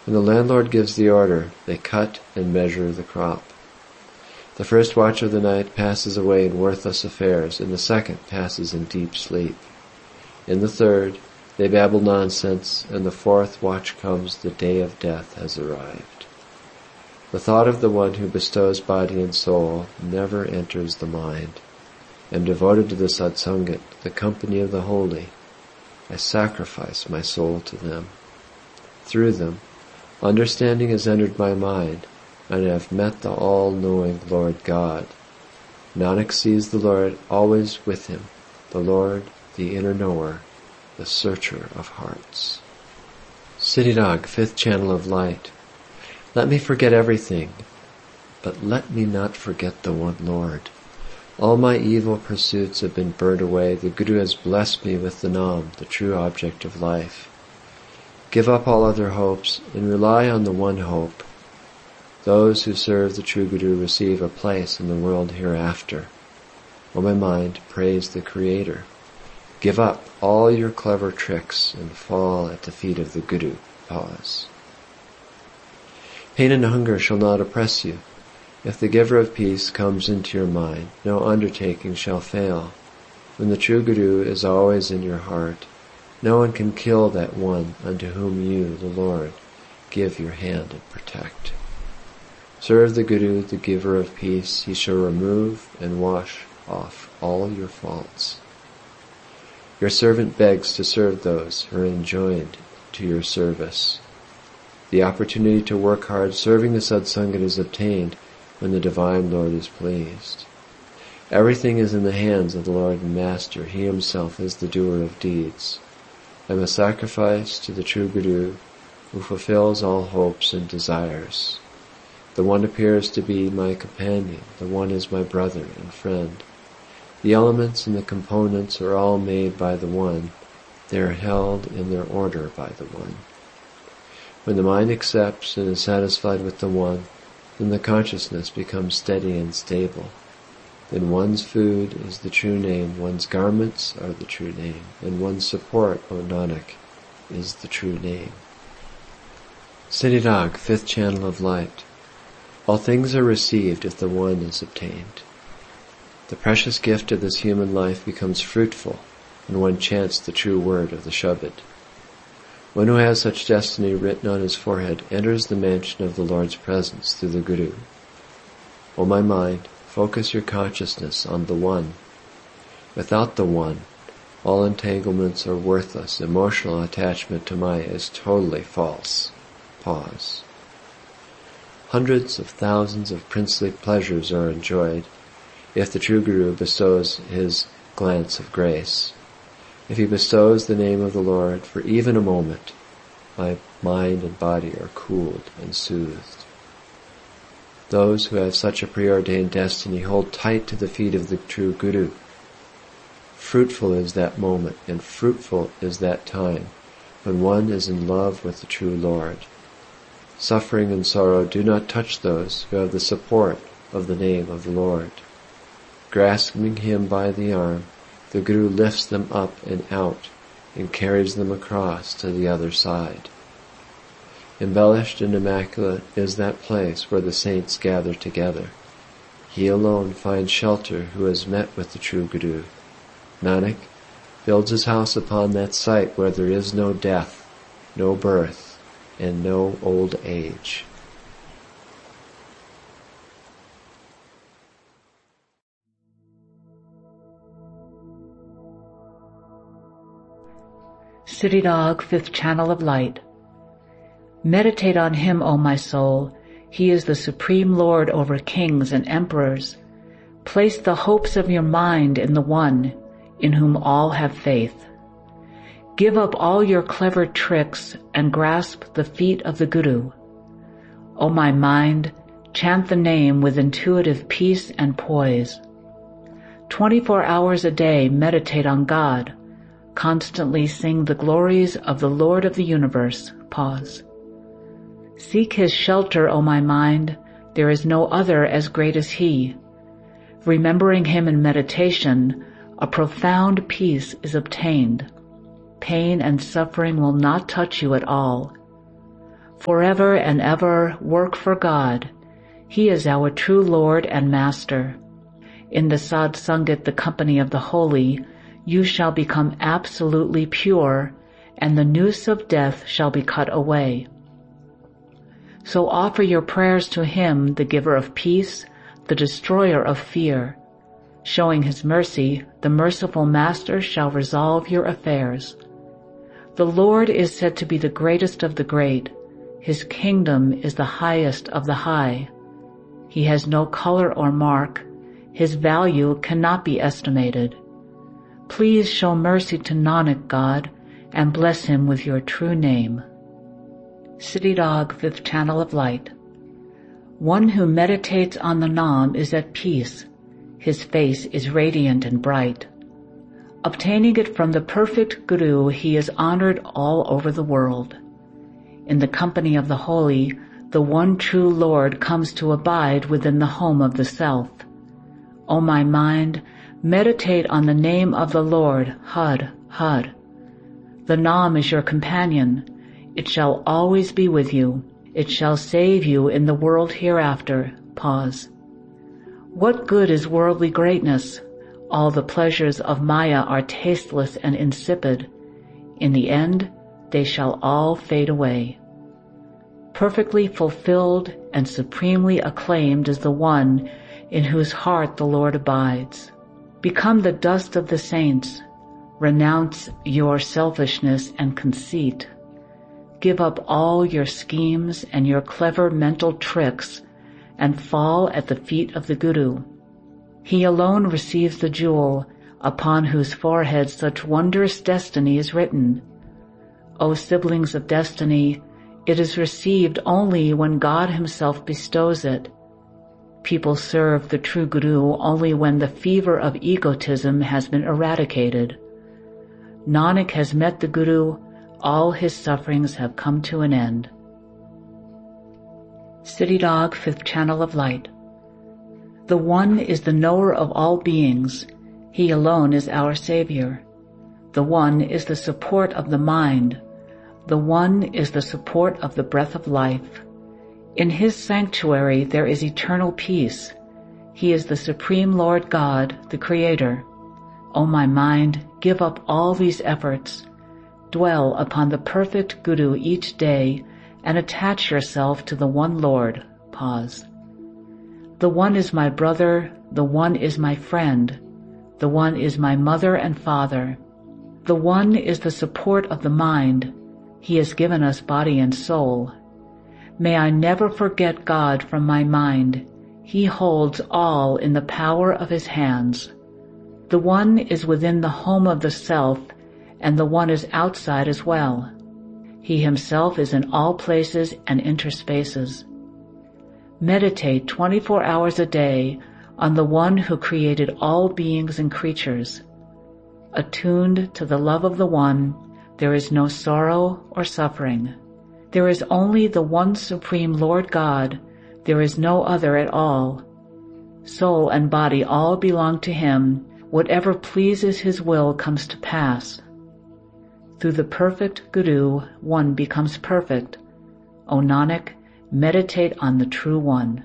When the landlord gives the order, they cut and measure the crop. The first watch of the night passes away in worthless affairs, and the second passes in deep sleep. In the third, they babble nonsense, and the fourth watch comes, the day of death has arrived. The thought of the one who bestows body and soul never enters the mind. I am devoted to the Satsangat, the company of the holy. I sacrifice my soul to them. Through them, understanding has entered my mind, and I have met the all-knowing Lord God. Nanak sees the Lord always with him, the Lord, the inner knower, the searcher of hearts. Siddhirag, fifth channel of light. Let me forget everything, but let me not forget the one Lord. All my evil pursuits have been burned away. The Guru has blessed me with the Nam, the true object of life. Give up all other hopes and rely on the one hope. Those who serve the true Guru receive a place in the world hereafter. O my mind, praise the Creator. Give up all your clever tricks and fall at the feet of the Guru. Pause. Pain and hunger shall not oppress you. If the giver of peace comes into your mind, no undertaking shall fail. When the true Guru is always in your heart, no one can kill that one unto whom you, the Lord, give your hand and protect. Serve the Guru, the giver of peace. He shall remove and wash off all your faults. Your servant begs to serve those who are enjoined to your service. The opportunity to work hard serving the Satsangat is obtained when the Divine Lord is pleased. Everything is in the hands of the Lord and Master. He himself is the doer of deeds. I must sacrifice to the true Guru, who fulfills all hopes and desires. The one appears to be my companion. The one is my brother and friend. The elements and the components are all made by the one. They are held in their order by the one. When the mind accepts and is satisfied with the one, then the consciousness becomes steady and stable. Then one's food is the true name, one's garments are the true name, and one's support, O Nanak, is the true name. Siddhirag, fifth channel of light. All things are received if the one is obtained. The precious gift of this human life becomes fruitful when one chants the true word of the Shabad. One who has such destiny written on his forehead enters the mansion of the Lord's presence through the Guru. O my mind, focus your consciousness on the One. Without the One, all entanglements are worthless. Emotional attachment to Maya is totally false. Pause. Hundreds of thousands of princely pleasures are enjoyed if the true Guru bestows his glance of grace. If he bestows the name of the Lord for even a moment, my mind and body are cooled and soothed. Those who have such a preordained destiny hold tight to the feet of the true Guru. Fruitful is that moment, and fruitful is that time when one is in love with the true Lord. Suffering and sorrow do not touch those who have the support of the name of the Lord. Grasping him by the arm, the Guru lifts them up and out and carries them across to the other side. Embellished and immaculate is that place where the saints gather together. He alone finds shelter who has met with the true Guru. Nanak builds his house upon that site where there is no death, no birth, and no old age. Siddhirag, fifth channel of light. Meditate on him, O my soul. He is the supreme Lord over kings and emperors. Place the hopes of your mind in the one in whom all have faith. Give up all your clever tricks and grasp the feet of the Guru. O my mind, chant the name with intuitive peace and poise. 24 hours a day meditate on God. Constantly sing the glories of the Lord of the universe. Pause. Seek his shelter, O my mind. There is no other as great as he. Remembering him in meditation, a profound peace is obtained. Pain and suffering will not touch you at all. forever and ever work for God. He is our true Lord and Master. In the Sad Sangat, the company of the holy, you shall become absolutely pure, and the noose of death shall be cut away. So offer your prayers to him, the giver of peace, the destroyer of fear. Showing his mercy, the merciful Master shall resolve your affairs. The Lord is said to be the greatest of the great. His kingdom is the highest of the high. He has no color or mark. His value cannot be estimated. Please show mercy to Nanak, God, and bless him with your true name. Siddhidog, Fifth Channel of Light. One who meditates on the Nam is at peace. His face is radiant and bright. Obtaining it from the perfect Guru, he is honored all over the world. In the company of the holy, the one true Lord comes to abide within the home of the self. O my mind, meditate on the name of the Lord, Had, Had. The Nam is your companion. It shall always be with you. It shall save you in the world hereafter. Pause. What good is worldly greatness? All the pleasures of Maya are tasteless and insipid. In the end, they shall all fade away. Perfectly fulfilled and supremely acclaimed is the one in whose heart the Lord abides. Become the dust of the saints. Renounce your selfishness and conceit. Give up all your schemes and your clever mental tricks and fall at the feet of the Guru. He alone receives the jewel upon whose forehead such wondrous destiny is written. O siblings of destiny, it is received only when God himself bestows it. People serve the true Guru only when the fever of egotism has been eradicated. Nanak has met the Guru, all his sufferings have come to an end. Siddhidog, Fifth Channel of Light. The One is the knower of all beings. He alone is our Savior. The One is the support of the mind. The One is the support of the breath of life. In his sanctuary there is eternal peace. He is the Supreme Lord God, the Creator. O my mind, give up all these efforts. Dwell upon the perfect Guru each day and attach yourself to the one Lord. Pause. The One is my brother, the One is my friend, the One is my mother and father. The One is the support of the mind. He has given us body and soul. May I never forget God from my mind. He holds all in the power of his hands. The One is within the home of the self, and the One is outside as well. He himself is in all places and interspaces. Meditate 24 hours a day on the One who created all beings and creatures. Attuned to the love of the One, there is no sorrow or suffering. There is only the one Supreme Lord God. There is no other at all. Soul and body all belong to him. Whatever pleases his will comes to pass. Through the perfect Guru, one becomes perfect. O Nanak, meditate on the True One.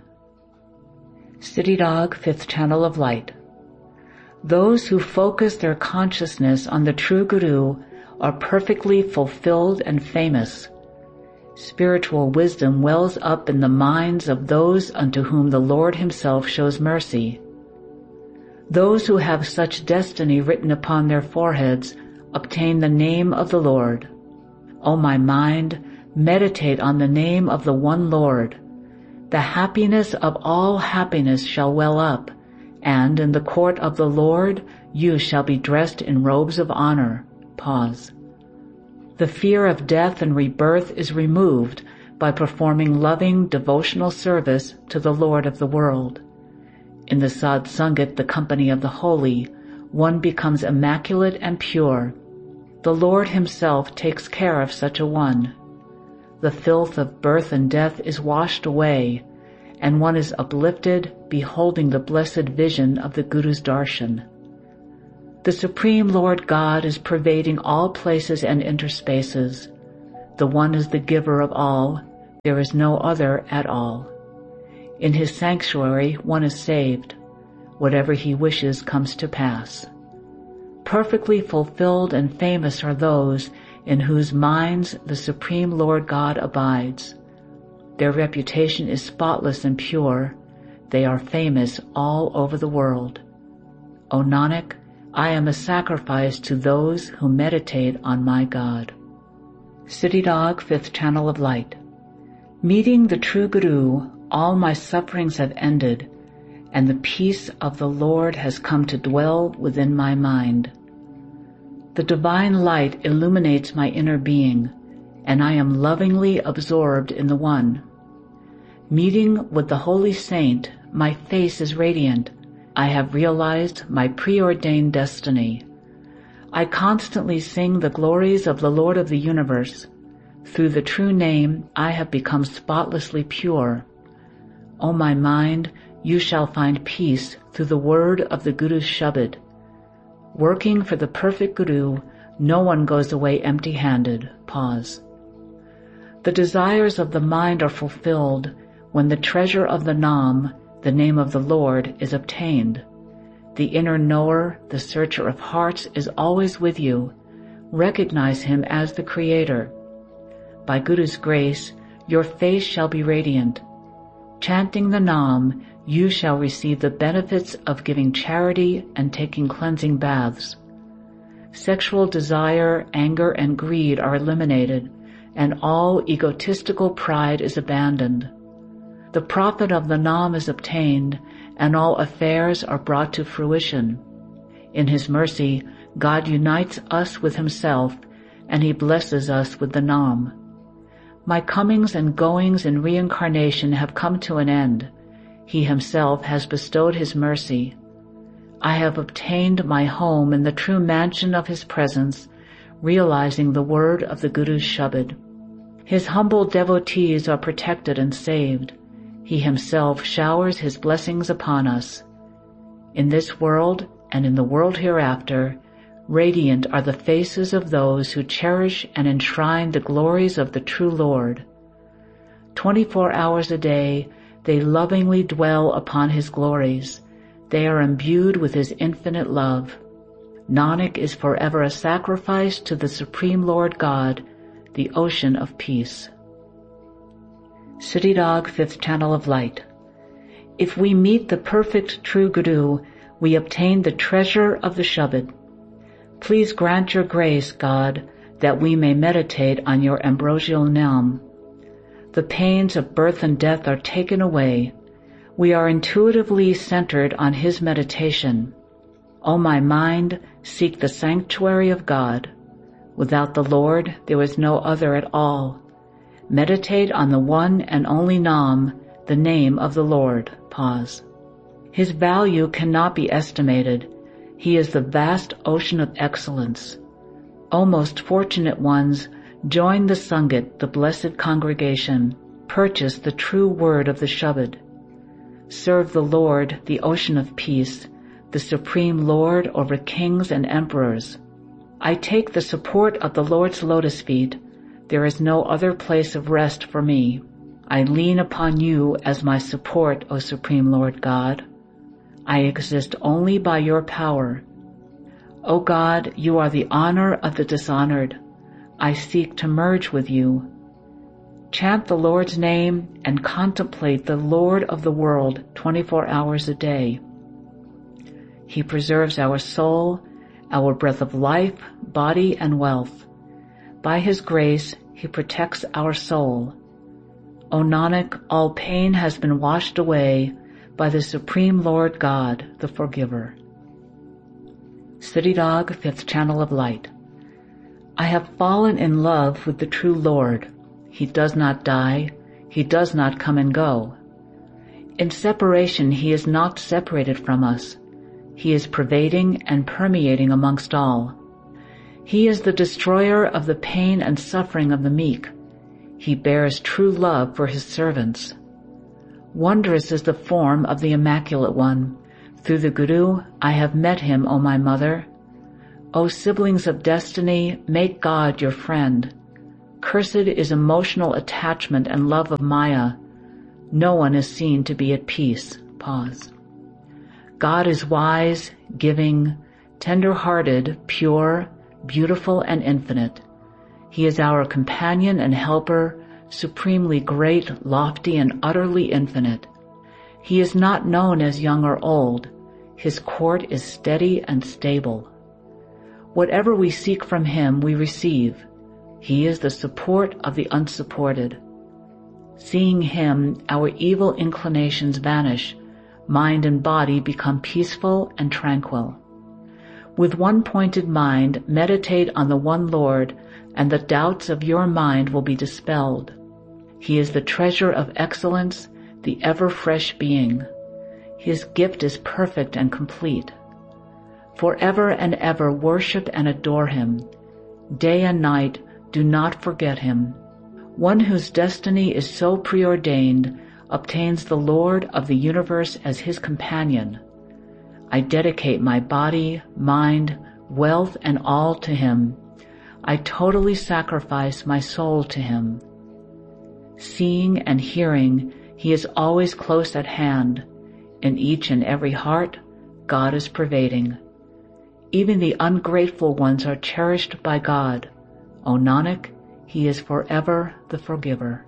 Siddhidog, Fifth Channel of Light. Those who focus their consciousness on the true Guru are perfectly fulfilled and famous. Spiritual wisdom wells up in the minds of those unto whom the Lord himself shows mercy. Those who have such destiny written upon their foreheads obtain the name of the Lord. O my mind, meditate on the name of the one Lord. The happiness of all happiness shall well up, and in the court of the Lord you shall be dressed in robes of honor. Pause. The fear of death and rebirth is removed by performing loving devotional service to the Lord of the world. In the Sad Sangat, the company of the holy, one becomes immaculate and pure. The Lord himself takes care of such a one. The filth of birth and death is washed away, and one is uplifted, beholding the blessed vision of the Guru's darshan. The Supreme Lord God is pervading all places and interspaces. The One is the giver of all, there is no other at all. In his sanctuary one is saved. Whatever he wishes comes to pass. Perfectly fulfilled and famous are those in whose minds the Supreme Lord God abides. Their reputation is spotless and pure. They are famous all over the world. O Nanak, I am a sacrifice to those who meditate on my God. Siddhidog, 5th Channel of Light. Meeting the true Guru, all my sufferings have ended, and the peace of the Lord has come to dwell within my mind. The divine light illuminates my inner being, and I am lovingly absorbed in the One. Meeting with the holy saint, my face is radiant. I have realized my preordained destiny. I constantly sing the glories of the Lord of the universe. Through the true name, I have become spotlessly pure. O my mind, you shall find peace through the word of the Guru's Shabad. Working for the perfect Guru, no one goes away empty-handed. Pause. The desires of the mind are fulfilled when the treasure of the Nam, the name of the Lord, is obtained. The inner knower, the searcher of hearts, is always with you. Recognize him as the Creator. By Guru's grace, your face shall be radiant. Chanting the Nam, you shall receive the benefits of giving charity and taking cleansing baths. Sexual desire, anger, and greed are eliminated, and all egotistical pride is abandoned. The profit of the Nam is obtained, and all affairs are brought to fruition. In His mercy, God unites us with Himself, and He blesses us with the Nam. My comings and goings in reincarnation have come to an end. He Himself has bestowed His mercy. I have obtained my home in the true mansion of His presence, realizing the word of the Guru's Shabad. His humble devotees are protected and saved. He Himself showers His blessings upon us. In this world and in the world hereafter, radiant are the faces of those who cherish and enshrine the glories of the true Lord. 24 hours a day, they lovingly dwell upon His glories. They are imbued with His infinite love. Nanak is forever a sacrifice to the Supreme Lord God, the ocean of peace. Siddhidog, 5th Channel of Light. If we meet the perfect true Guru, we obtain the treasure of the Shabad. Please grant your grace, God, that we may meditate on your ambrosial Nam. The pains of birth and death are taken away. We are intuitively centered on His meditation. O my mind, seek the sanctuary of God. Without the Lord, there is no other at all. Meditate on the one and only Nam, the name of the Lord. Pause. His value cannot be estimated. He is the vast ocean of excellence. O most fortunate ones, join the Sangat, the blessed congregation. Purchase the true word of the Shabad. Serve the Lord, the ocean of peace, the supreme Lord over kings and emperors. I take the support of the Lord's lotus feet. There is no other place of rest for me. I lean upon you as my support, O Supreme Lord God. I exist only by your power. O God, you are the honor of the dishonored. I seek to merge with you. Chant the Lord's name and contemplate the Lord of the world 24 hours a day. He preserves our soul, our breath of life, body, and wealth. By His grace, He protects our soul. O Nanak, all pain has been washed away by the Supreme Lord God, the Forgiver. Siddhidog, 5th Channel of Light. I have fallen in love with the true Lord. He does not die. He does not come and go. In separation, He is not separated from us. He is pervading and permeating amongst all. He is the destroyer of the pain and suffering of the meek. He bears true love for His servants. Wondrous is the form of the Immaculate One. Through the Guru, I have met Him, O my mother. O siblings of destiny, make God your friend. Cursed is emotional attachment and love of Maya. No one is seen to be at peace. Pause. God is wise, giving, tender-hearted, pure, beautiful, and infinite. He is our companion and helper, supremely great, lofty, and utterly infinite. He is not known as young or old. His court is steady and stable. Whatever we seek from him, we receive. He is the support of the unsupported. Seeing him, our evil inclinations vanish. Mind and body become peaceful and tranquil. With one pointed mind, meditate on the one Lord, and the doubts of your mind will be dispelled. He is the treasure of excellence, the ever-fresh being. His gift is perfect and complete. Forever and ever worship and adore him. Day and night, do not forget him. One whose destiny is so preordained obtains the Lord of the universe as his companion. I dedicate my body, mind, wealth, and all to him. I totally sacrifice my soul to him. Seeing and hearing, he is always close at hand. In each and every heart, God is pervading. Even the ungrateful ones are cherished by God. O Nanak, he is forever the forgiver.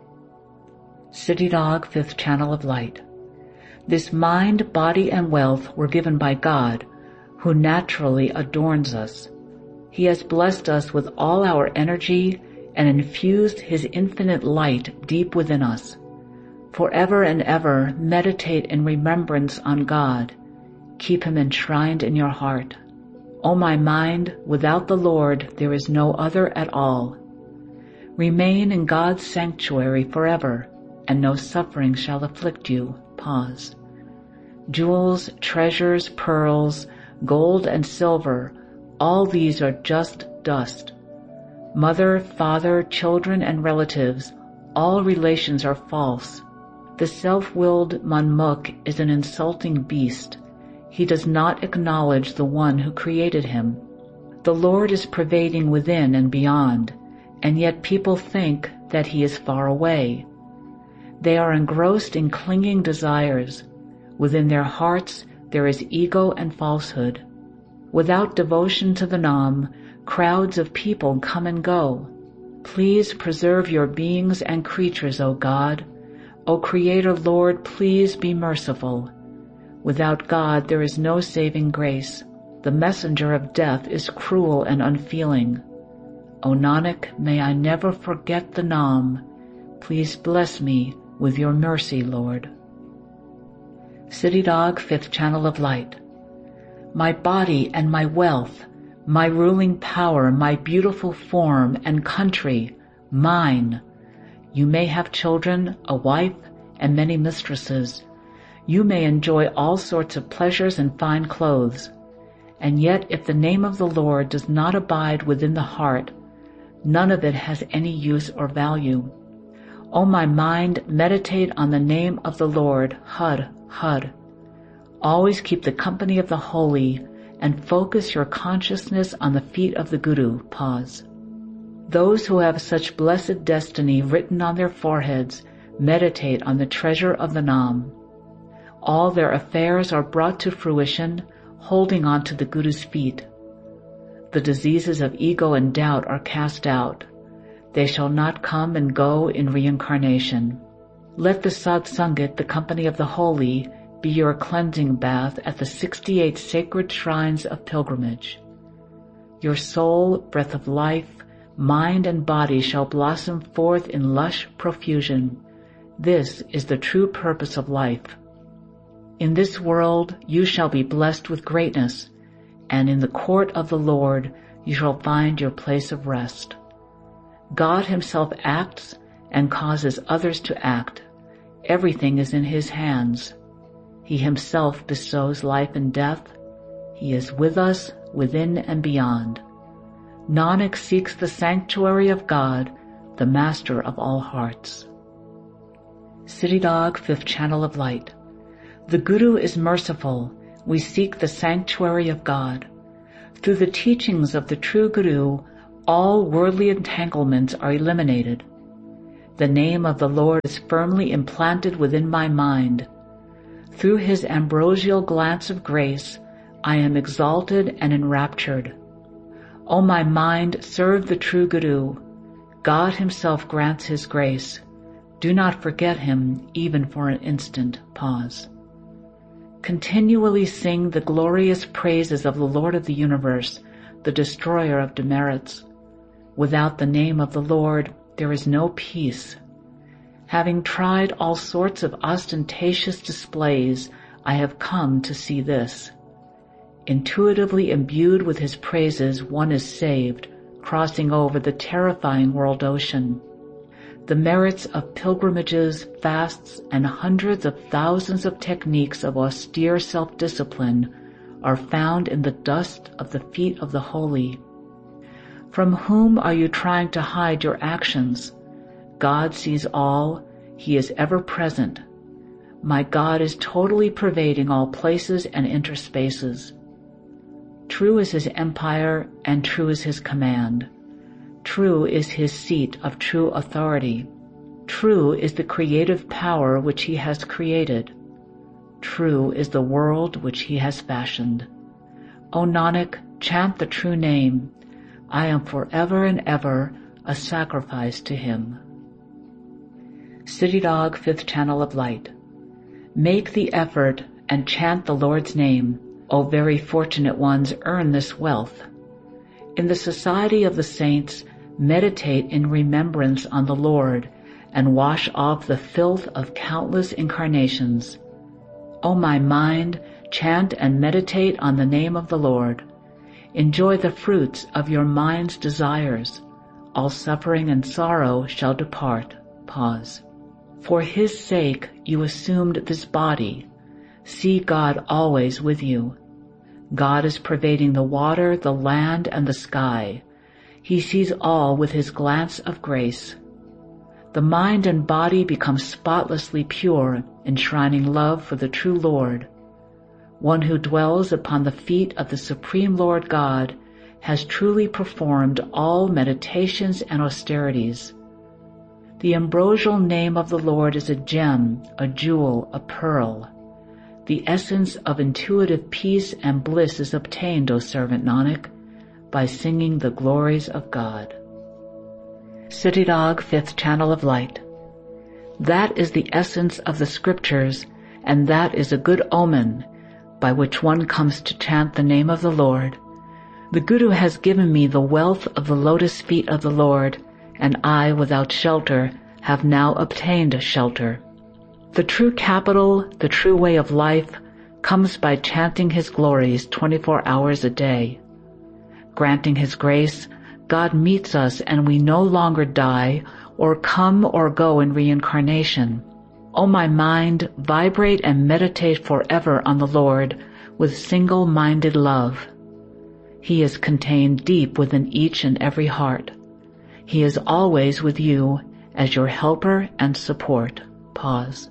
City Dog, 5th Channel of Light. This mind, body, and wealth were given by God, who naturally adorns us. He has blessed us with all our energy and infused his infinite light deep within us. Forever and ever meditate in remembrance on God. Keep him enshrined in your heart. O my mind, without the Lord there is no other at all. Remain in God's sanctuary forever, and no suffering shall afflict you. Pause. Jewels, treasures, pearls, gold and silver, all these are just dust. Mother, father, children, and relatives, all relations are false. The self-willed Manmukh is an insulting beast. He does not acknowledge the one who created him. The Lord is pervading within and beyond, and yet people think that he is far away. They are engrossed in clinging desires. Within their hearts there is ego and falsehood. Without devotion to the Nam, crowds of people come and go. Please preserve your beings and creatures, O God. O Creator Lord, please be merciful. Without God there is no saving grace. The messenger of death is cruel and unfeeling. O Nanak, may I never forget the Nam. Please bless me with your mercy, Lord. City Dog, 5th Channel of Light. My body and my wealth, my ruling power, my beautiful form and country, mine. You may have children, a wife, and many mistresses. You may enjoy all sorts of pleasures and fine clothes. And yet if the name of the Lord does not abide within the heart, none of it has any use or value. O my mind, meditate on the name of the Lord, Hud, Hud. Always keep the company of the holy and focus your consciousness on the feet of the Guru. Pause. Those who have such blessed destiny written on their foreheads meditate on the treasure of the Nam. All their affairs are brought to fruition, holding on to the Guru's feet. The diseases of ego and doubt are cast out. They shall not come and go in reincarnation. Let the Satsangit, the company of the holy, be your cleansing bath at the 68 sacred shrines of pilgrimage. Your soul, breath of life, mind and body shall blossom forth in lush profusion. This is the true purpose of life. In this world you shall be blessed with greatness, and in the court of the Lord you shall find your place of rest. God himself acts and causes others to act. Everything is in his hands. He himself bestows life and death. He is with us, within and beyond. Nanak seeks the sanctuary of God, the master of all hearts. City Dog, 5th Channel of Light. The Guru is merciful. We seek the sanctuary of God. Through the teachings of the true Guru, All worldly entanglements are eliminated. The name of the Lord is firmly implanted within my mind. Through his ambrosial glance of grace, I am exalted and enraptured. O my mind, serve the true Guru. God himself grants his grace. Do not forget him, even for an instant. Pause. Continually sing the glorious praises of the Lord of the universe, the destroyer of demerits. Without the name of the Lord, there is no peace. Having tried all sorts of ostentatious displays, I have come to see this. Intuitively imbued with his praises, one is saved, crossing over the terrifying world ocean. The merits of pilgrimages, fasts, and hundreds of thousands of techniques of austere self-discipline are found in the dust of the feet of the holy. From whom are you trying to hide your actions? God sees all. He is ever present. My God is totally pervading all places and interspaces. True is his empire, and true is his command. True is his seat of true authority. True is the creative power which he has created. True is the world which he has fashioned. O Nanak, chant the true name. I am forever and ever a sacrifice to him. City Dog, 5th Channel of Light. Make the effort and chant the Lord's name. O very fortunate ones, earn this wealth. In the society of the saints, meditate in remembrance on the Lord and wash off the filth of countless incarnations. O my mind, chant and meditate on the name of the Lord. Enjoy the fruits of your mind's desires. All suffering and sorrow shall depart. Pause. For his sake you assumed this body. See God always with you. God is pervading the water, the land, and the sky. He sees all with his glance of grace. The mind and body become spotlessly pure, enshrining love for the true Lord. One who dwells upon the feet of the Supreme Lord God has truly performed all meditations and austerities. The ambrosial name of the Lord is a gem, a jewel, a pearl. The essence of intuitive peace and bliss is obtained, O servant Nanak, by singing the glories of God. City Dog, 5th Channel of Light. That is the essence of the scriptures, and that is a good omen by which one comes to chant the name of the Lord. The Guru has given me the wealth of the lotus feet of the Lord, and I, without shelter, have now obtained shelter. The true capital, the true way of life, comes by chanting his glories 24 hours a day. Granting his grace, God meets us and we no longer die or come or go in reincarnation. O my mind, vibrate and meditate forever on the Lord with single-minded love. He is contained deep within each and every heart. He is always with you as your helper and support. Pause.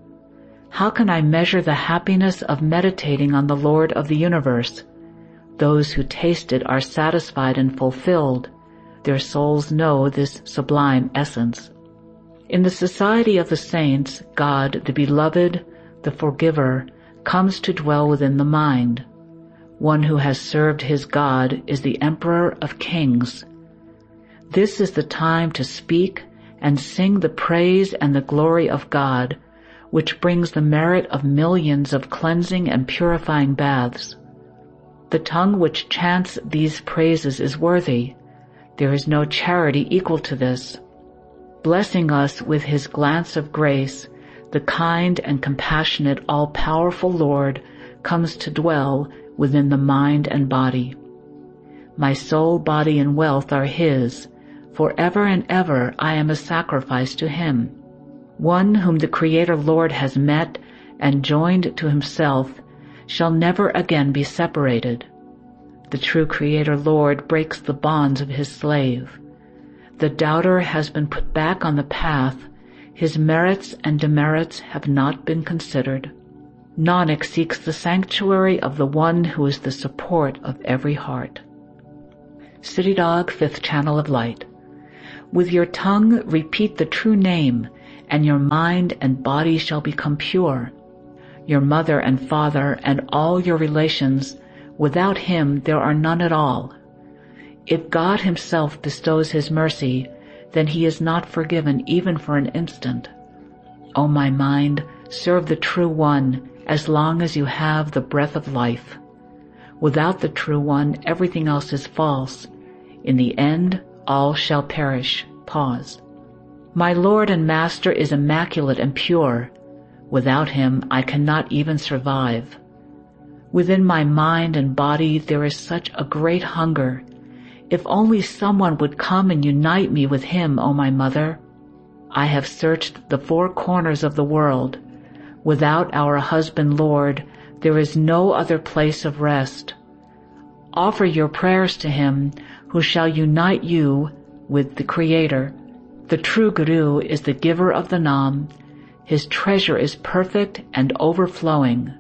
How can I measure the happiness of meditating on the Lord of the universe? Those who taste it are satisfied and fulfilled. Their souls know this sublime essence. In the society of the saints, God, the beloved, the forgiver, comes to dwell within the mind. One who has served his God is the Emperor of Kings. This is the time to speak and sing the praise and the glory of God, which brings the merit of millions of cleansing and purifying baths. The tongue which chants these praises is worthy. There is no charity equal to this. Blessing us with his glance of grace, the kind and compassionate all-powerful Lord comes to dwell within the mind and body. My soul, body, and wealth are his. Forever and ever I am a sacrifice to him. One whom the Creator Lord has met and joined to himself shall never again be separated. The true Creator Lord breaks the bonds of his slave. The doubter has been put back on the path. His merits and demerits have not been considered. Nanak seeks the sanctuary of the one who is the support of every heart. City Dog, 5th Channel of Light. With your tongue repeat the true name, and your mind and body shall become pure. Your mother and father and all your relations, without him there are none at all. If God himself bestows his mercy, then he is not forgiven even for an instant. O my mind, serve the true one as long as you have the breath of life. Without the true one, everything else is false. In the end, all shall perish. Pause. My Lord and Master is immaculate and pure. Without him, I cannot even survive. Within my mind and body there is such a great hunger. If only someone would come and unite me with him, O my mother. I have searched the 4 corners of the world. Without our husband Lord, there is no other place of rest. Offer your prayers to him who shall unite you with the Creator. The true Guru is the giver of the Nam. His treasure is perfect and overflowing.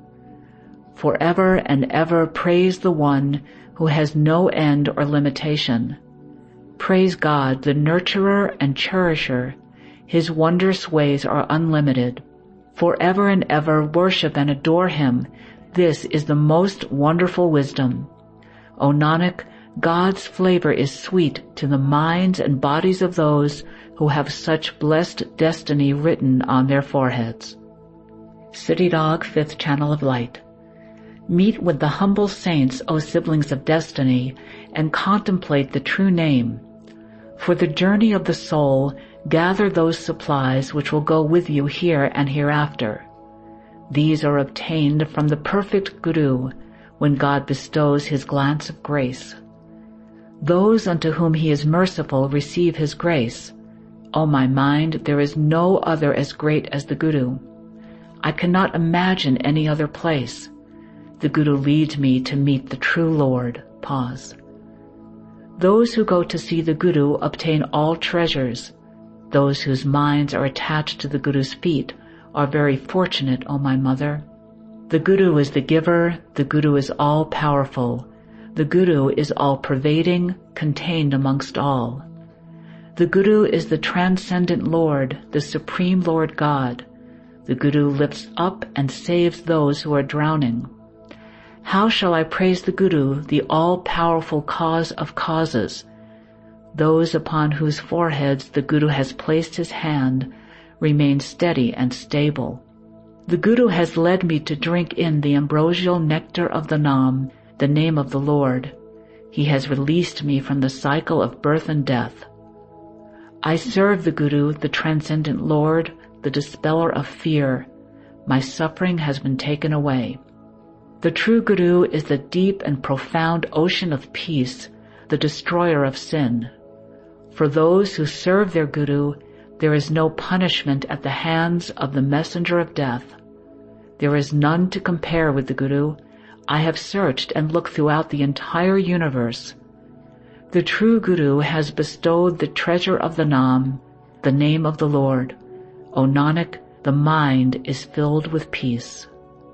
Forever and ever praise the one who has no end or limitation. Praise God, the nurturer and cherisher. His wondrous ways are unlimited. Forever and ever worship and adore him. This is the most wonderful wisdom. O Nanak, God's flavor is sweet to the minds and bodies of those who have such blessed destiny written on their foreheads. City Dog, 5th Channel of Light. Meet with the humble saints, O siblings of destiny, and contemplate the true name. For the journey of the soul, gather those supplies which will go with you here and hereafter. These are obtained from the perfect Guru when God bestows his glance of grace. Those unto whom he is merciful receive his grace. O my mind, there is no other as great as the Guru. I cannot imagine any other place. The Guru leads me to meet the true Lord. Pause. Those who go to see the Guru obtain all treasures. Those whose minds are attached to the Guru's feet are very fortunate, O my mother. The Guru is the giver, the Guru is all-powerful. The Guru is all-pervading, contained amongst all. The Guru is the transcendent Lord, the Supreme Lord God. The Guru lifts up and saves those who are drowning. How shall I praise the Guru, the all-powerful cause of causes? Those upon whose foreheads the Guru has placed his hand remain steady and stable. The Guru has led me to drink in the ambrosial nectar of the Nam, the name of the Lord. He has released me from the cycle of birth and death. I serve the Guru, the transcendent Lord, the dispeller of fear. My suffering has been taken away. The true Guru is the deep and profound ocean of peace, the destroyer of sin. For those who serve their Guru, there is no punishment at the hands of the messenger of death. There is none to compare with the Guru. I have searched and looked throughout the entire universe. The true Guru has bestowed the treasure of the Nam, the name of the Lord. O Nanak, the mind is filled with peace.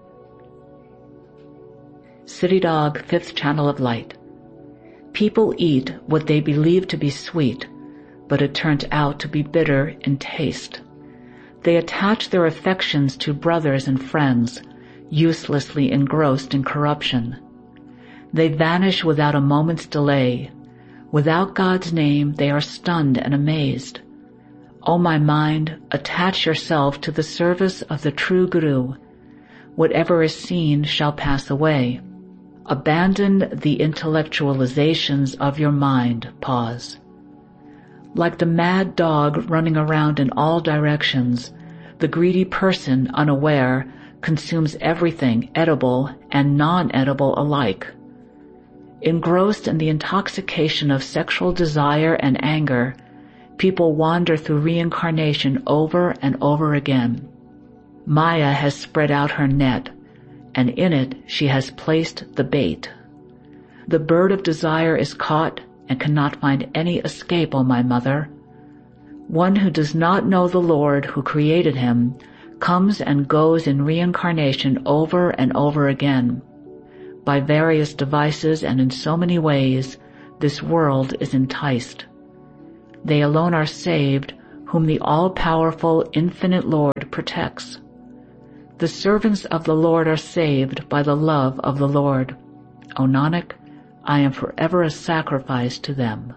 City Dog, 5th Channel of Light. People eat what they believe to be sweet, but it turns out to be bitter in taste. They attach their affections to brothers and friends, uselessly engrossed in corruption. They vanish without a moment's delay. Without God's name, they are stunned and amazed. O my mind, attach yourself to the service of the true Guru. Whatever is seen shall pass away. Abandon the intellectualizations of your mind. Pause. Like the mad dog running around in all directions, the greedy person, unaware, consumes everything edible and non-edible alike. Engrossed in the intoxication of sexual desire and anger, people wander through reincarnation over and over again. Maya has spread out her net, and in it she has placed the bait. The bird of desire is caught and cannot find any escape, O my mother. One who does not know the Lord who created him comes and goes in reincarnation over and over again. By various devices and in so many ways, This world is enticed. They alone are saved whom the all-powerful, infinite Lord protects. The servants of the Lord are saved by the love of the Lord. O Nanak, I am forever a sacrifice to them.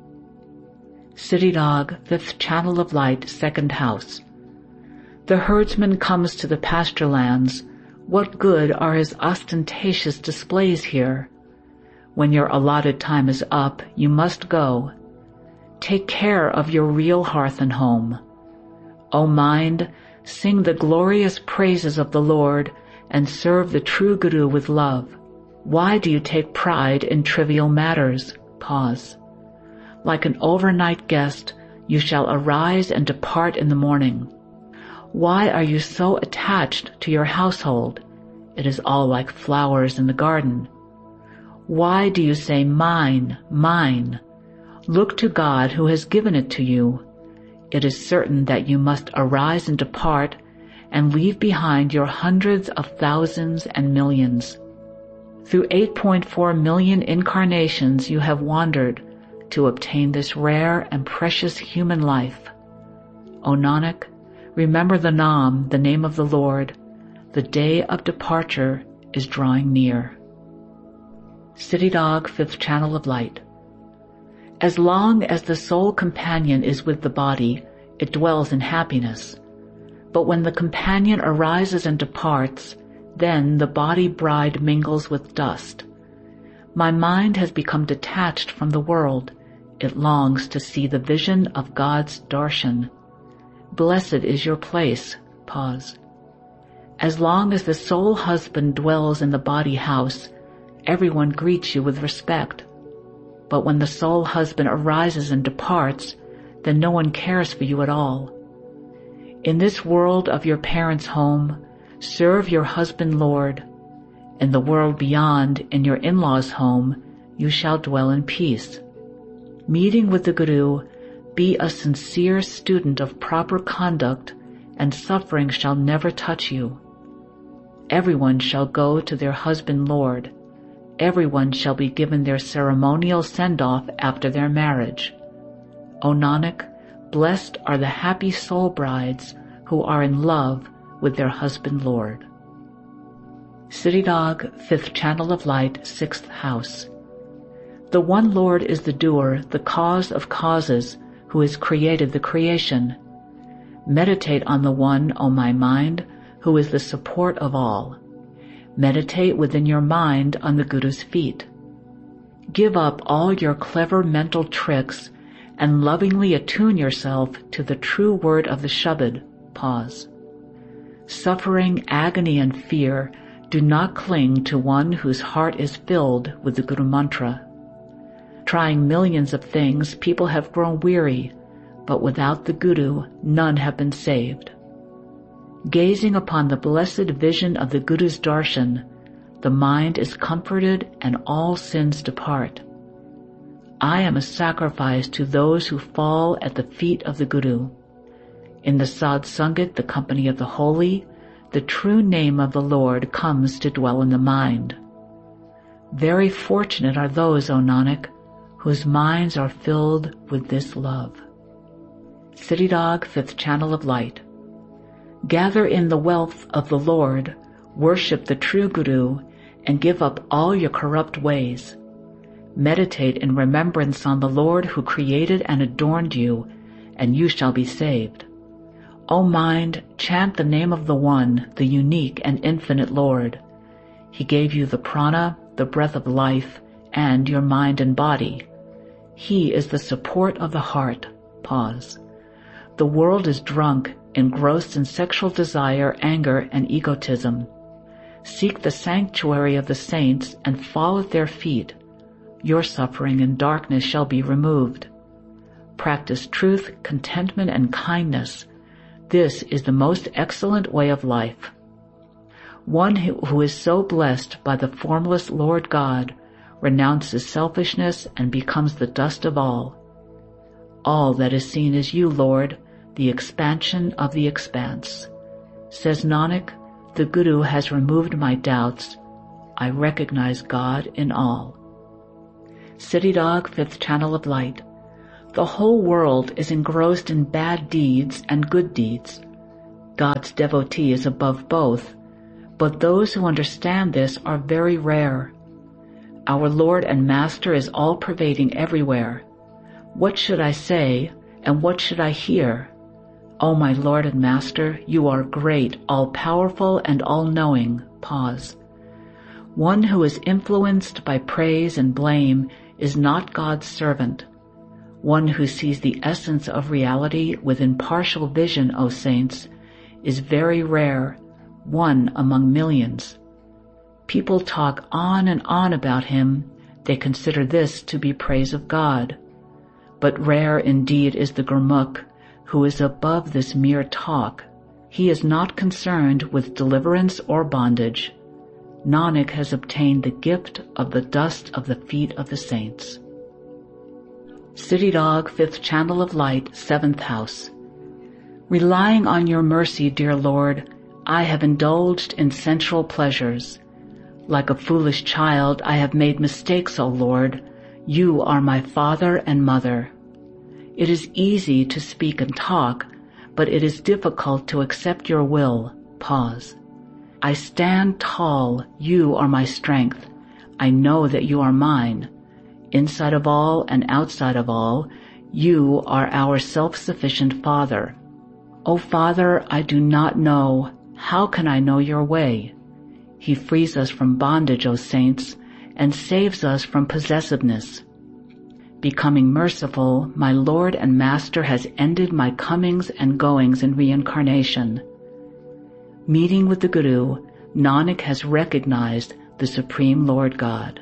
Siddhidog, 5th Channel of Light, 2nd House. The herdsman comes to the pasture lands. What good are his ostentatious displays here? When your allotted time is up, you must go. Take care of your real hearth and home. O mind, sing the glorious praises of the Lord and serve the true Guru with love. Why do you take pride in trivial matters? Pause. Like an overnight guest, you shall arise and depart in the morning. Why are you so attached to your household? It is all like flowers in the garden. Why do you say, mine, mine? Look to God who has given it to you. It is certain that you must arise and depart and leave behind your hundreds of thousands and millions. Through 8.4 million incarnations you have wandered to obtain this rare and precious human life. O Nanak, remember the Naam, the name of the Lord. The day of departure is drawing near. Siddhidog, 5th Channel of Light. As long as the soul companion is with the body, it dwells in happiness. But when the companion arises and departs, then the body bride mingles with dust. My mind has become detached from the world. It longs to see the vision of God's darshan. Blessed is your place. Pause. As long as the soul husband dwells in the body house, everyone greets you with respect. But when the soul husband arises and departs, then no one cares for you at all. In this world of your parents' home, serve your husband Lord. In the world beyond, in your in-laws' home, you shall dwell in peace. Meeting with the Guru, be a sincere student of proper conduct, and suffering shall never touch you. Everyone shall go to their husband Lord. Everyone shall be given their ceremonial send-off after their marriage. O Nanak, blessed are the happy soul brides who are in love with their husband Lord. Siddhidog, 5th Channel of Light, 6th House. The one Lord is the doer, the cause of causes, who has created the creation. Meditate on the one, O my mind, who is the support of all. Meditate within your mind on the Guru's feet. Give up all your clever mental tricks and lovingly attune yourself to the true word of the Shabad. Pause. Suffering, agony, and fear do not cling to one whose heart is filled with the Guru Mantra. Trying millions of things, people have grown weary, but without the Guru, none have been saved. Gazing upon the blessed vision of the Guru's darshan, the mind is comforted and all sins depart. I am a sacrifice to those who fall at the feet of the Guru. In the Sadh Sangat, the company of the holy, the true name of the Lord comes to dwell in the mind. Very fortunate are those, O Nanak, whose minds are filled with this love. Siddhidog, 5th Channel of Light. Gather in the wealth of the Lord, worship the true Guru, and give up all your corrupt ways. Meditate in remembrance on the Lord who created and adorned you, and you shall be saved. O mind, chant the name of the One, the unique and infinite Lord. He gave you the prana, the breath of life, and your mind and body. He is the support of the heart. Pause. The world is drunk, engrossed in sexual desire, anger, and egotism. Seek the sanctuary of the saints and fall at their feet. Your suffering and darkness shall be removed. Practice truth, contentment, and kindness. This is the most excellent way of life. One who is so blessed by the formless Lord God renounces selfishness and becomes the dust of all. All that is seen is you, Lord, the expansion of the expanse. Says Nanak, the Guru has removed my doubts. I recognize God in all. City Dog, 5th Channel of Light. The whole world is engrossed in bad deeds and good deeds. God's devotee is above both, but those who understand this are very rare. Our Lord and Master is all-pervading everywhere. What should I say, and what should I hear? O my Lord and Master, you are great, all-powerful, and all-knowing. Pause. One who is influenced by praise and blame is not God's servant. One who sees the essence of reality with impartial vision, O saints, is very rare, one among millions. People talk on and on about him. They consider this to be praise of God. But rare indeed is the Gurmukh, who is above this mere talk. He is not concerned with deliverance or bondage. Nanak has obtained the gift of the dust of the feet of the saints. City Dog, 5th Channel of Light, 7th House. Relying on your mercy, dear Lord, I have indulged in sensual pleasures. Like a foolish child, I have made mistakes, O Lord. You are my father and mother. It is easy to speak and talk, but it is difficult to accept your will. Pause. I stand tall. You are my strength. I know that you are mine. Inside of all and outside of all, you are our self-sufficient Father. O Father, I do not know. How can I know your way? He frees us from bondage, O saints, and saves us from possessiveness. Becoming merciful, my Lord and Master has ended my comings and goings in reincarnation. Meeting with the Guru, Nanak has recognized the Supreme Lord God.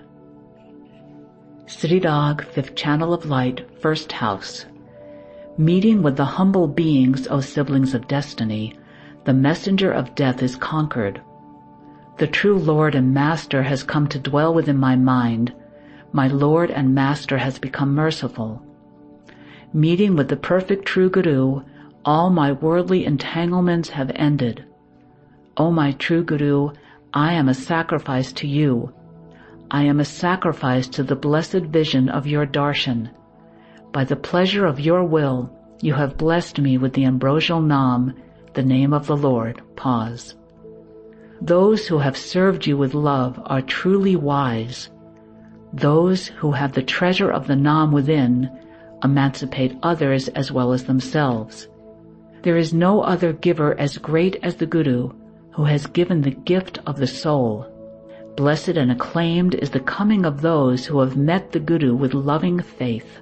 City Dog, 5th Channel of Light, 1st House. Meeting with the humble beings, O siblings of destiny, the messenger of death is conquered. The true Lord and Master has come to dwell within my mind. My Lord and Master has become merciful. Meeting with the perfect true Guru, all my worldly entanglements have ended. O my true Guru, I am a sacrifice to you. I am a sacrifice to the blessed vision of your darshan. By the pleasure of your will, you have blessed me with the ambrosial Nam, the name of the Lord. Pause. Those who have served you with love are truly wise. Those who have the treasure of the Nam within emancipate others as well as themselves. There is no other giver as great as the Guru, who has given the gift of the soul. Blessed and acclaimed is the coming of those who have met the Guru with loving faith.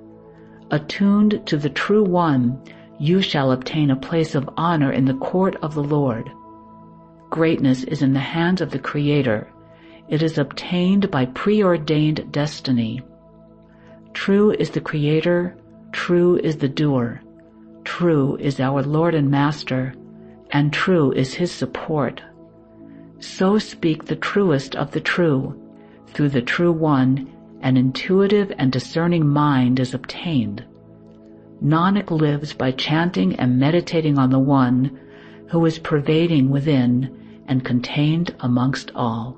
Attuned to the True One, you shall obtain a place of honor in the court of the Lord. Greatness is in the hands of the Creator. It is obtained by preordained destiny. True is the Creator, true is the doer. True is our Lord and Master, and true is his support. So speak the truest of the true. Through the True One, an intuitive and discerning mind is obtained. Nanak lives by chanting and meditating on the One who is pervading within and contained amongst all.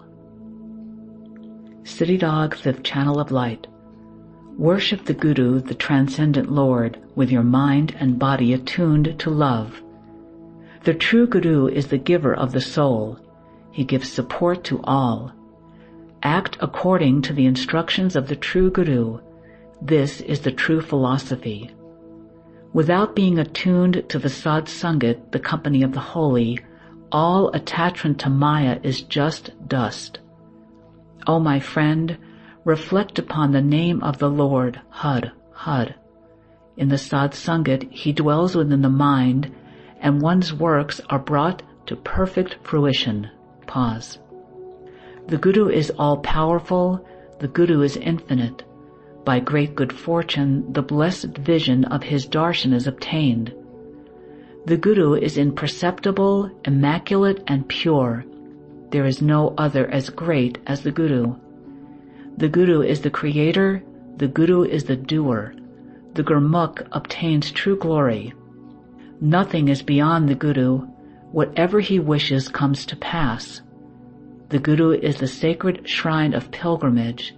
City Dog, 5th Channel of Light. Worship the Guru, the transcendent Lord, with your mind and body attuned to love. The true Guru is the giver of the soul. He gives support to all. Act according to the instructions of the true Guru. This is the true philosophy. Without being attuned to the Sadh Sangat, the company of the holy, all attachment to Maya is just dust. O my friend, reflect upon the name of the Lord, Had, Had. In the Sadh Sangat, he dwells within the mind, and one's works are brought to perfect fruition. Pause. The Guru is all-powerful, the Guru is infinite. By great good fortune, the blessed vision of his darshan is obtained. The Guru is imperceptible, immaculate, and pure. There is no other as great as the Guru. The Guru is the Creator, the Guru is the doer. The Gurmukh obtains true glory. Nothing is beyond the Guru. Whatever he wishes comes to pass. The Guru is the sacred shrine of pilgrimage.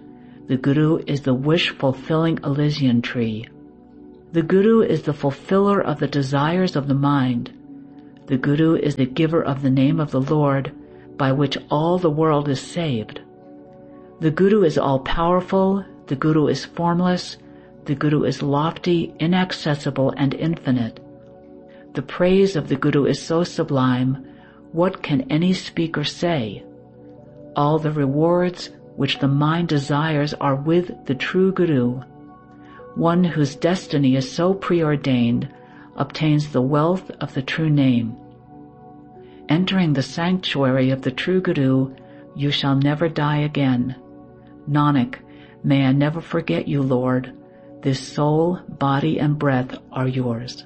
The Guru is the wish-fulfilling Elysian tree. The Guru is the fulfiller of the desires of the mind. The Guru is the giver of the name of the Lord, by which all the world is saved. The Guru is all-powerful, the Guru is formless, the Guru is lofty, inaccessible, and infinite. The praise of the Guru is so sublime, what can any speaker say? All the rewards which the mind desires are with the true Guru. One whose destiny is so preordained obtains the wealth of the true name. Entering the sanctuary of the true Guru, you shall never die again. Nanak, may I never forget you, Lord. This soul, body, and breath are yours.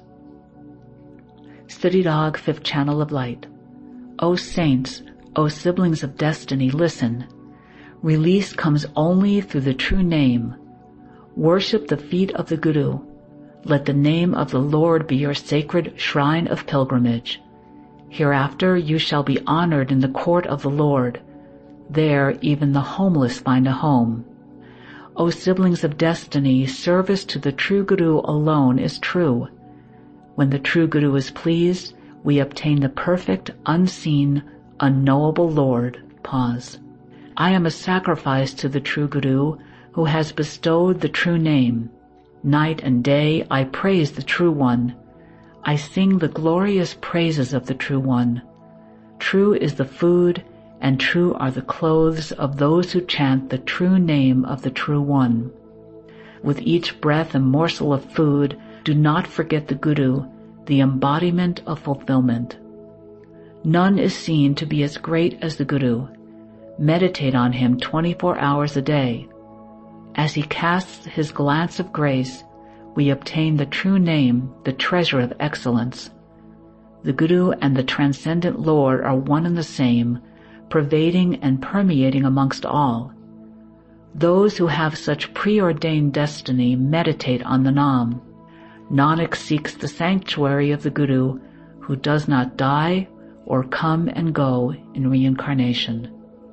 Study Dog, 5th Channel of Light. O saints, O siblings of destiny, listen. Release comes only through the true name. Worship the feet of the Guru. Let the name of the Lord be your sacred shrine of pilgrimage. Hereafter you shall be honored in the court of the Lord. There even the homeless find a home. O siblings of destiny, service to the true Guru alone is true. When the true Guru is pleased, we obtain the perfect, unseen, unknowable Lord. Pause. I am a sacrifice to the true Guru, who has bestowed the true name. Night and day I praise the True One. I sing the glorious praises of the True One. True is the food, and true are the clothes of those who chant the true name of the True One. With each breath and morsel of food, do not forget the Guru, the embodiment of fulfillment. None is seen to be as great as the Guru. Meditate on him 24 hours a day. As he casts his glance of grace, we obtain the true name, the treasure of excellence. The Guru and the transcendent Lord are one and the same, pervading and permeating amongst all. Those who have such preordained destiny meditate on the Nam. Nanak seeks the sanctuary of the Guru, who does not die or come and go in reincarnation.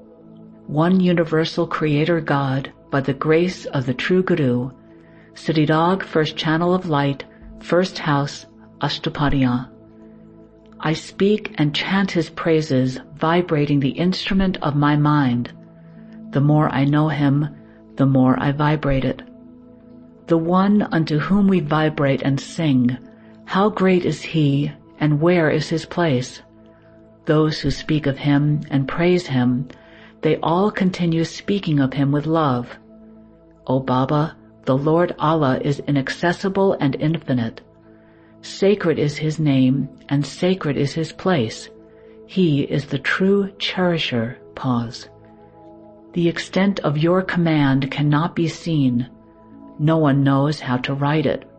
One universal Creator God, by the grace of the true Guru. Siddhidog, 1st Channel of Light, 1st House, Ashtapadiya. I speak and chant his praises, vibrating the instrument of my mind. The more I know him, the more I vibrate it. The one unto whom we vibrate and sing, how great is he, and where is his place? Those who speak of him and praise him, they all continue speaking of him with love. O Baba, the Lord Allah is inaccessible and infinite. Sacred is his name, and sacred is his place. He is the true cherisher. Pause. The extent of your command cannot be seen. No one knows how to write it.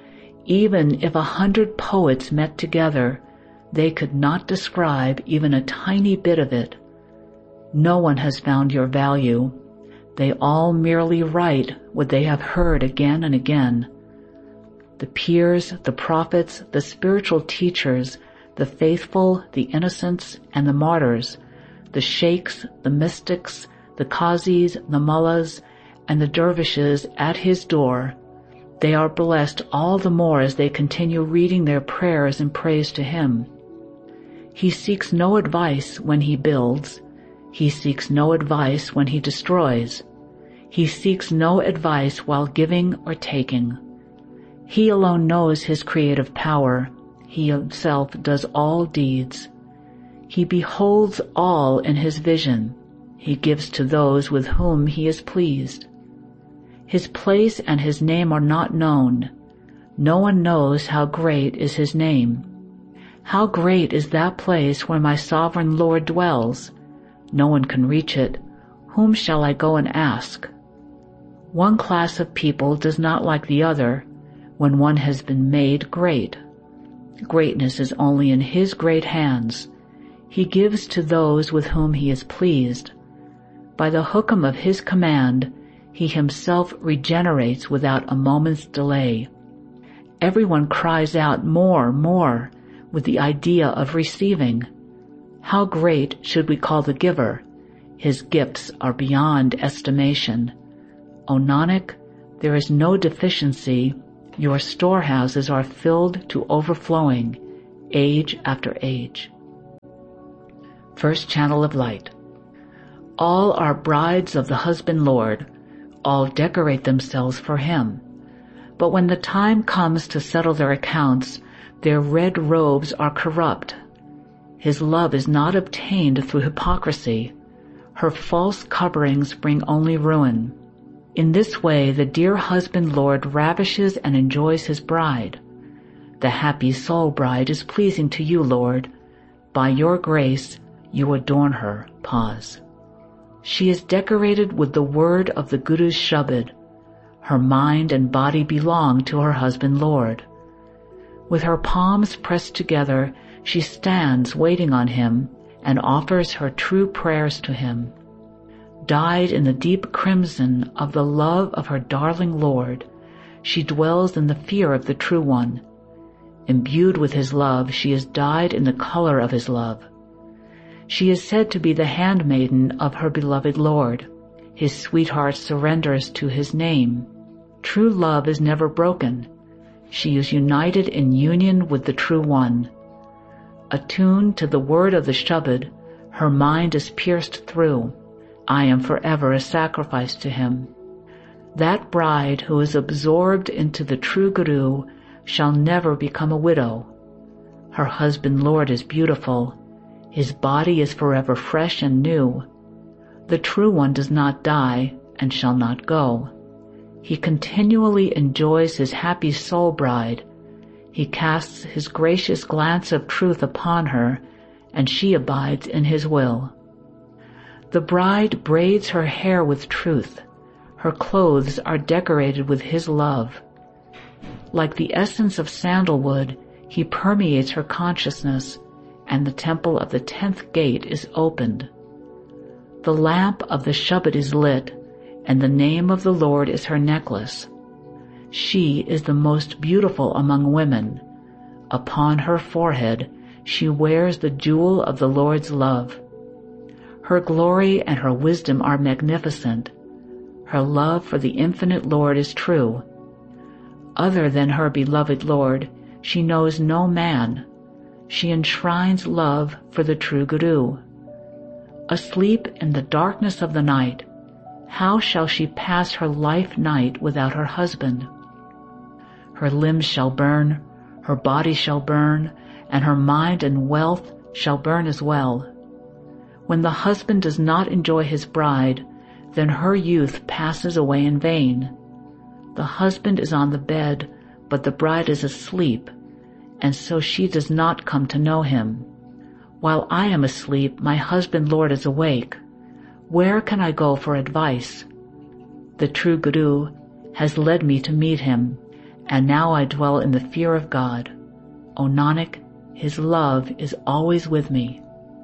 Even if 100 poets met together, they could not describe even a tiny bit of it. No one has found your value. They all merely write what they have heard again and again. The peers, the prophets, the spiritual teachers, the faithful, the innocents, and the martyrs, the sheikhs, the mystics, the qazis, the mullahs, and the dervishes at his door, they are blessed all the more as they continue reading their prayers in praise to him. He seeks no advice when he builds. He seeks no advice when he destroys. He seeks no advice while giving or taking. He alone knows his creative power. He himself does all deeds. He beholds all in his vision. He gives to those with whom he is pleased. His place and his name are not known. No one knows how great is his name. How great is that place where my sovereign Lord dwells? No one can reach it. Whom shall I go and ask? One class of people does not like the other when one has been made great. Greatness is only in his great hands. He gives to those with whom he is pleased. By the hukam of his command, he himself regenerates without a moment's delay. Everyone cries out more, more, with the idea of receiving. How great should we call the giver? His gifts are beyond estimation. O Nanak, there is no deficiency. Your storehouses are filled to overflowing, age after age. First Channel of Light. All are brides of the husband Lord. All decorate themselves for him. But when the time comes to settle their accounts, their red robes are corrupt. His love is not obtained through hypocrisy. Her false coverings bring only ruin. In this way the dear husband Lord ravishes and enjoys his bride. The happy soul bride is pleasing to you, Lord. By your grace you adorn her. Pause. She is decorated with the word of the Guru's Shabad. Her mind and body belong to her husband Lord. With her palms pressed together, she stands waiting on him and offers her true prayers to him. Dyed in the deep crimson of the love of her darling Lord, she dwells in the fear of the True One. Imbued with his love, she is dyed in the color of his love. She is said to be the handmaiden of her beloved Lord. His sweetheart surrenders to his name. True love is never broken. She is united in union with the True One. Attuned to the word of the Shabad, her mind is pierced through. I am forever a sacrifice to him. That bride who is absorbed into the true Guru shall never become a widow. Her husband Lord is beautiful. His body is forever fresh and new. The True One does not die and shall not go. He continually enjoys his happy soul bride. He casts his gracious glance of truth upon her, and she abides in his will. The bride braids her hair with truth. Her clothes are decorated with his love. Like the essence of sandalwood, he permeates her consciousness, and the temple of the 10th gate is opened. The lamp of the Shabad is lit, and the name of the Lord is her necklace. She is the most beautiful among women. Upon her forehead she wears the jewel of the Lord's love. Her glory and her wisdom are magnificent. Her love for the infinite Lord is true. Other than her beloved Lord, she knows no man. She enshrines love for the true Guru. Asleep in the darkness of the night, how shall she pass her life night without her husband? Her limbs shall burn, her body shall burn, and her mind and wealth shall burn as well. When the husband does not enjoy his bride, then her youth passes away in vain. The husband is on the bed, but the bride is asleep, and so she does not come to know him. While I am asleep, my husband Lord is awake. Where can I go for advice? The true Guru has led me to meet him, and now I dwell in the fear of God. O Nanak, his love is always with me.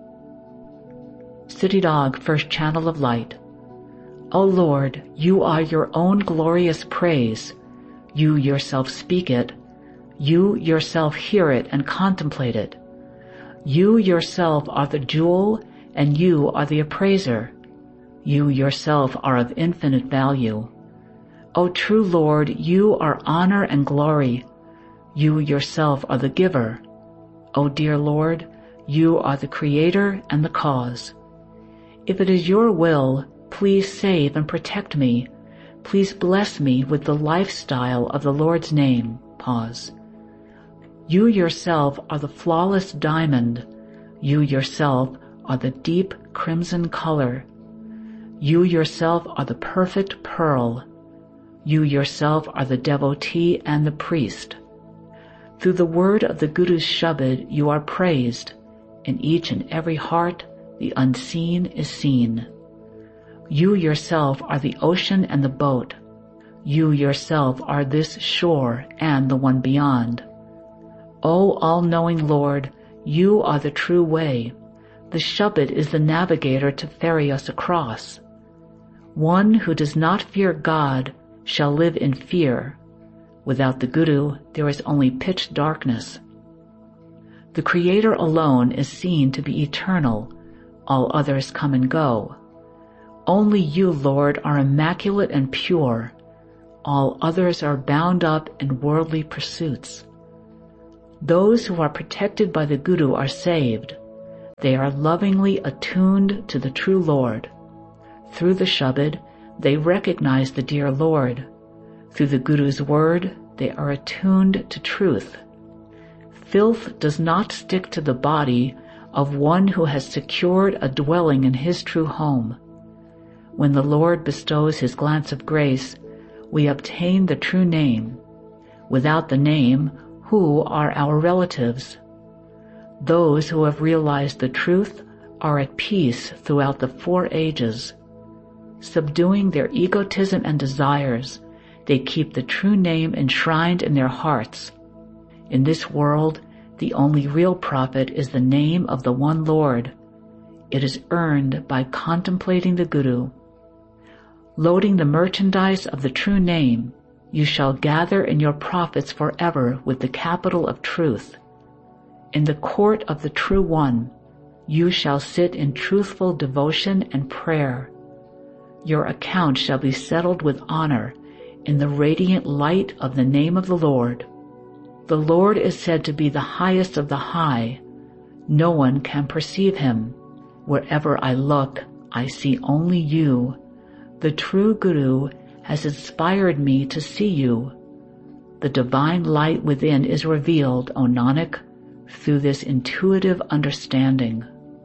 Sooty Dog, First Channel of Light. O Lord, you are your own glorious praise. You yourself speak it. You yourself hear it and contemplate it. You yourself are the jewel, and you are the appraiser. You yourself are of infinite value. O true Lord, you are honor and glory. You yourself are the giver. O dear Lord, you are the creator and the cause. If it is your will, please save and protect me. Please bless me with the lifestyle of the Lord's name. Pause. You yourself are the flawless diamond. You yourself are the deep crimson color. You yourself are the perfect pearl. You yourself are the devotee and the priest. Through the word of the Guru's Shabad you are praised. In each and every heart the unseen is seen. You yourself are the ocean and the boat. You yourself are this shore and the one beyond. O all-knowing Lord, you are the true way. The Shabad is the navigator to ferry us across. One who does not fear God shall live in fear. Without the Guru, there is only pitch darkness. The Creator alone is seen to be eternal. All others come and go. Only you, Lord, are immaculate and pure. All others are bound up in worldly pursuits. Those who are protected by the Guru are saved. They are lovingly attuned to the true Lord. Through the Shabad, they recognize the dear Lord. Through the Guru's word, they are attuned to truth. Filth does not stick to the body of one who has secured a dwelling in his true home. When the Lord bestows his glance of grace, we obtain the true name. Without the name, who are our relatives? Those who have realized the truth are at peace throughout the 4 ages. Subduing their egotism and desires, they keep the true name enshrined in their hearts. In this world, the only real profit is the name of the one Lord. It is earned by contemplating the Guru. Loading the merchandise of the true name, you shall gather in your profits forever with the capital of truth. In the court of the True One, you shall sit in truthful devotion and prayer. Your account shall be settled with honor in the radiant light of the name of the Lord. The Lord is said to be the highest of the high. No one can perceive him. Wherever I look, I see only you. The true Guru has inspired me to see you. The divine light within is revealed, O Nanak, through this intuitive understanding.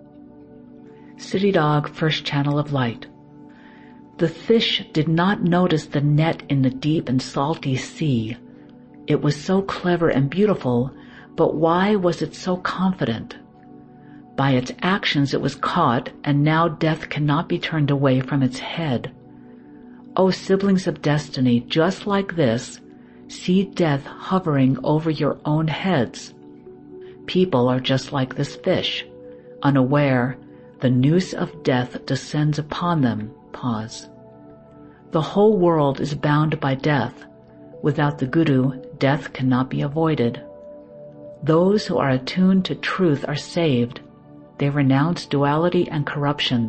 Siddhidog, First Channel of Light. The fish did not notice the net in the deep and salty sea. It was so clever and beautiful, but why was it so confident? By its actions it was caught, and now death cannot be turned away from its head. O siblings of destiny, just like this, see death hovering over your own heads. People are just like this fish. Unaware, the noose of death descends upon them. Pause. The whole world is bound by death. Without the Guru, death cannot be avoided. Those who are attuned to truth are saved. They renounce duality and corruption.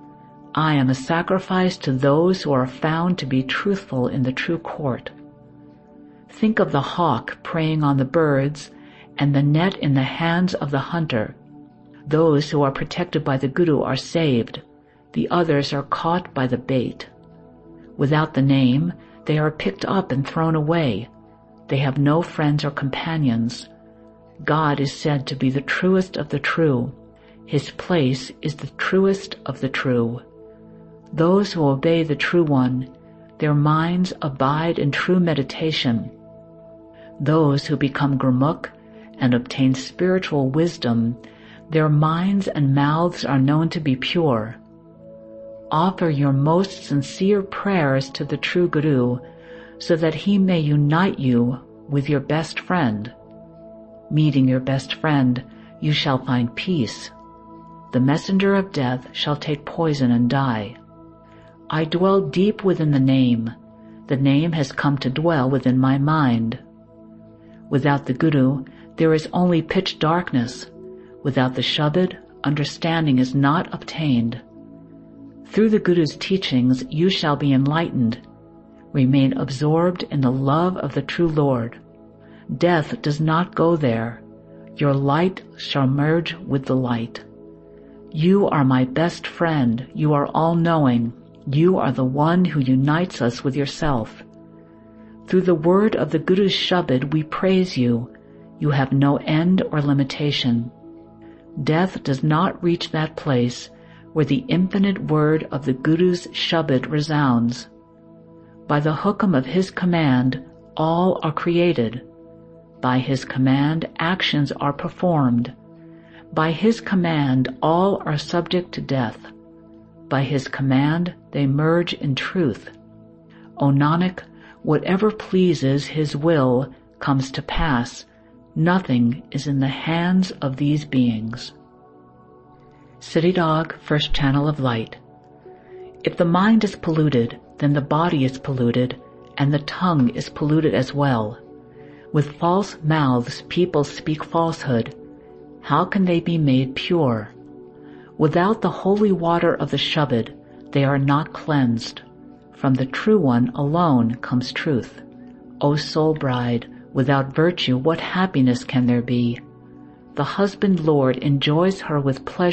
I am a sacrifice to those who are found to be truthful in the true court. Think of the hawk preying on the birds and the net in the hands of the hunter. Those who are protected by the Guru are saved. The others are caught by the bait. Without the name, they are picked up and thrown away. They have no friends or companions. God is said to be the truest of the true. His place is the truest of the true. Those who obey the True One, their minds abide in true meditation. Those who become Gurmukh and obtain spiritual wisdom, their minds and mouths are known to be pure. Offer your most sincere prayers to the true Guru so that he may unite you with your best friend. Meeting your best friend, you shall find peace. The messenger of death shall take poison and die. I dwell deep within the name. The name has come to dwell within my mind. Without the Guru, there is only pitch darkness. Without the Shabad, understanding is not obtained. Through the Guru's teachings, you shall be enlightened. Remain absorbed in the love of the true Lord. Death does not go there. Your light shall merge with the light. You are my best friend. You are all-knowing. You are the one who unites us with yourself. Through the word of the Guru's Shabad, we praise you. You have no end or limitation. Death does not reach that place where the infinite word of the Guru's Shabad resounds. By the hukam of his command, all are created. By his command, actions are performed. By his command, all are subject to death. By his command, they merge in truth. O Nanak, whatever pleases his will comes to pass. Nothing is in the hands of these beings. Siddhidog, First Channel of Light. If the mind is polluted, then the body is polluted, and the tongue is polluted as well. With false mouths people speak falsehood. How can they be made pure? Without the holy water of the Shabad, they are not cleansed. From the true one alone comes truth. O soul bride, without virtue what happiness can there be? The husband Lord enjoys her with pleasure